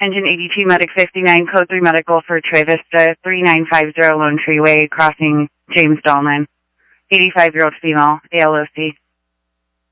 Engine 82, Medic 59, Code 3 Medical for Tre Vista, 3950 Lone Tree Way, crossing James Dolman. 85-year-old female, ALOC.